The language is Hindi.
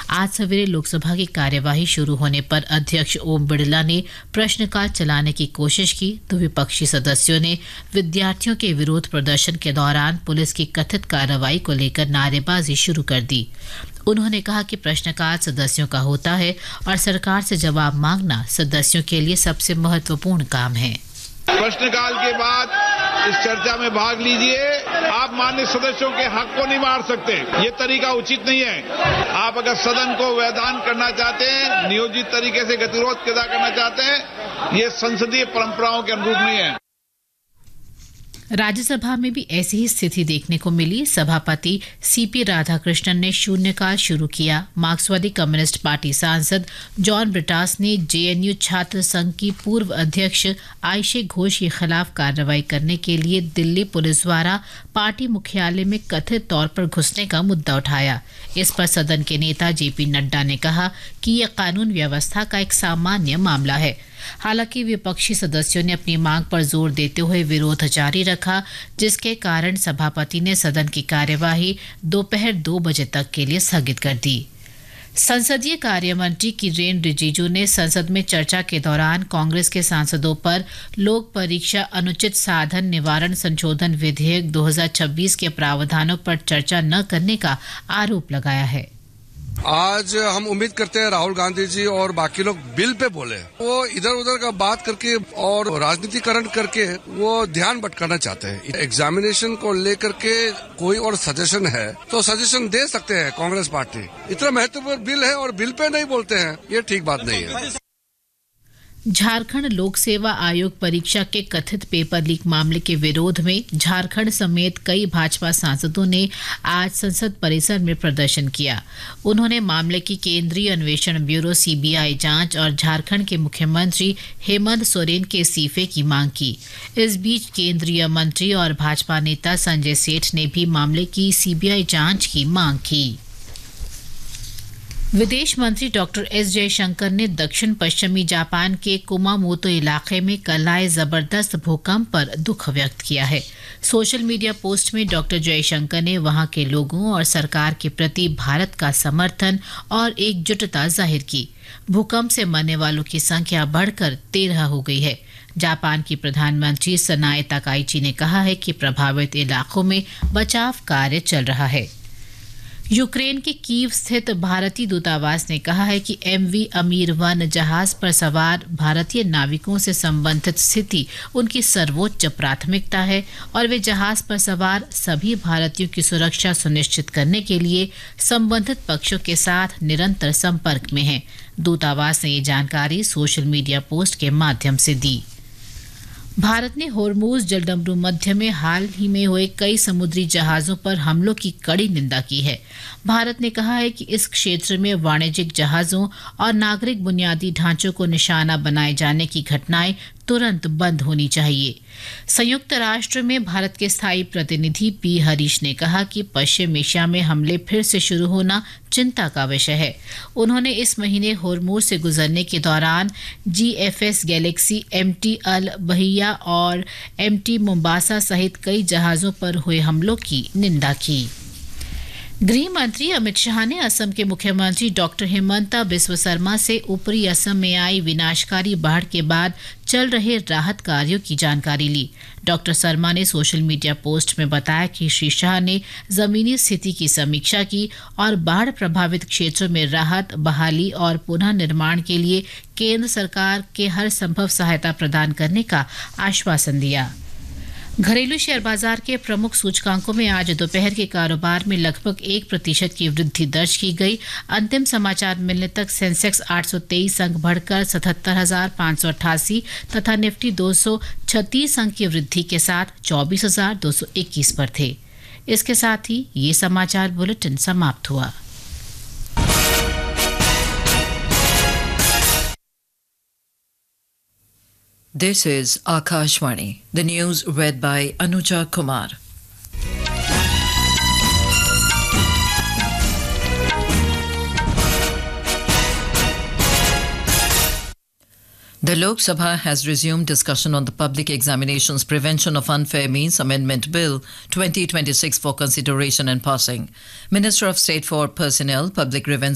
आज सवेरे लोकसभा की कार्यवाही शुरू होने पर अध्यक्ष ओम बिरला ने प्रश्नकाल चलाने की कोशिश की तो विपक्षी सदस्यों ने विद्यार्थियों के विरोध प्रदर्शन के दौरान पुलिस की कथित कार्रवाई को लेकर नारेबाजी शुरू कर दी। उन्होंने कहा कि प्रश्नकाल सदस्यों का होता है और सरकार से जवाब मांगना सदस्यों के लिए सबसे महत्वपूर्ण काम है। प्रश्नकाल के बाद इस चर्चा में भाग लीजिए। आप माननीय सदस्यों के हक को नहीं मार सकते, ये तरीका उचित नहीं है। आप अगर सदन को वैधान करना चाहते हैं, नियोजित तरीके से गतिरोध पैदा करना चाहते हैं, ये संसदीय परंपराओं के अनुरूप नहीं है। राज्यसभा में भी ऐसी ही स्थिति देखने को मिली। सभापति सीपी राधाकृष्णन ने शून्यकाल शुरू किया। मार्क्सवादी कम्युनिस्ट पार्टी सांसद जॉन ब्रिटास ने जेएनयू छात्र संघ की पूर्व अध्यक्ष आयशे घोष के खिलाफ कार्रवाई करने के लिए दिल्ली पुलिस द्वारा पार्टी मुख्यालय में कथित तौर पर घुसने का मुद्दा उठाया। इस पर सदन के नेता जेपी नड्डा ने कहा कि यह कानून व्यवस्था का एक सामान्य मामला है। हालांकि विपक्षी सदस्यों ने अपनी मांग पर जोर देते हुए विरोध जारी रखा, जिसके कारण सभापति ने सदन की कार्यवाही दोपहर 2 बजे तक के लिए स्थगित कर दी। संसदीय कार्य मंत्री किरेन रिजिजू ने संसद में चर्चा के दौरान कांग्रेस के सांसदों पर लोक परीक्षा अनुचित साधन निवारण संशोधन विधेयक 2026 के प्रावधानों पर चर्चा न करने का आरोप लगाया है। आज हम उम्मीद करते हैं राहुल गांधी जी और बाकी लोग बिल पे बोले। वो इधर उधर का बात करके और राजनीतिकरण करके वो ध्यान भटकाना चाहते हैं। एग्जामिनेशन को लेकर के कोई और सजेशन है तो सजेशन दे सकते हैं कांग्रेस पार्टी। इतना महत्वपूर्ण बिल है और बिल पे नहीं बोलते हैं, ये ठीक बात नहीं है। झारखंड लोक सेवा आयोग परीक्षा के कथित पेपर लीक मामले के विरोध में झारखंड समेत कई भाजपा सांसदों ने आज संसद परिसर में प्रदर्शन किया। उन्होंने मामले की केंद्रीय अन्वेषण ब्यूरो सीबीआई जांच और झारखंड के मुख्यमंत्री हेमंत सोरेन के इस्तीफे की मांग की। इस बीच केंद्रीय मंत्री और भाजपा नेता संजय सेठ ने भी मामले की सीबीआई जांच की मांग की। विदेश मंत्री डॉक्टर एस जयशंकर ने दक्षिण पश्चिमी जापान के कुमामोतो इलाके में कल आए जबरदस्त भूकंप पर दुख व्यक्त किया है। सोशल मीडिया पोस्ट में डॉक्टर जयशंकर ने वहां के लोगों और सरकार के प्रति भारत का समर्थन और एकजुटता जाहिर की। भूकंप से मरने वालों की संख्या बढ़कर 13 हो गई है। जापान की प्रधानमंत्री सनाए ताकाइची ने कहा है कि प्रभावित इलाकों में बचाव कार्य चल रहा है। यूक्रेन के कीव स्थित भारतीय दूतावास ने कहा है कि एमवी अमीर 1 जहाज पर सवार भारतीय नाविकों से संबंधित स्थिति उनकी सर्वोच्च प्राथमिकता है और वे जहाज पर सवार सभी भारतीयों की सुरक्षा सुनिश्चित करने के लिए संबंधित पक्षों के साथ निरंतर संपर्क में हैं। दूतावास ने ये जानकारी सोशल मीडिया पोस्ट के माध्यम से दी। भारत ने होर्मुज जलडमरू मध्य में हाल ही में हुए कई समुद्री जहाजों पर हमलों की कड़ी निंदा की है। भारत ने कहा है कि इस क्षेत्र में वाणिज्यिक जहाजों और नागरिक बुनियादी ढांचों को निशाना बनाए जाने की घटनाएं तुरंत बंद होनी चाहिए। संयुक्त राष्ट्र में भारत के स्थायी प्रतिनिधि पी हरीश ने कहा कि पश्चिम एशिया में हमले फिर से शुरू होना चिंता का विषय है। उन्होंने इस महीने होर्मुज से गुजरने के दौरान जीएफएस गैलेक्सी, एमटी अल बहिया और एमटी मोम्बासा सहित कई जहाजों पर हुए हमलों की निंदा की। गृह मंत्री अमित शाह ने असम के मुख्यमंत्री डॉक्टर हिमंता बिस्वा शर्मा से ऊपरी असम में आई विनाशकारी बाढ़ के बाद चल रहे राहत कार्यों की जानकारी ली। डॉक्टर शर्मा ने सोशल मीडिया पोस्ट में बताया कि श्री शाह ने जमीनी स्थिति की समीक्षा की और बाढ़ प्रभावित क्षेत्रों में राहत, बहाली और पुनः निर्माण के लिए केंद्र सरकार के हर संभव सहायता प्रदान करने का आश्वासन दिया। घरेलू शेयर बाजार के प्रमुख सूचकांकों में आज दोपहर के कारोबार में लगभग 1% की वृद्धि दर्ज की गई। अंतिम समाचार मिलने तक सेंसेक्स 823 अंक बढ़कर 77,588 तथा निफ्टी 236 अंक की वृद्धि के साथ 24,221 पर थे। इसके साथ ही ये समाचार बुलेटिन समाप्त हुआ। This is Akashvani. The news read by Anuja Kumar. The Lok Sabha has resumed discussion on the Public Examinations Prevention of Unfair Means Amendment Bill 2026 for consideration and passing. Minister of State for Personnel, Public Grievance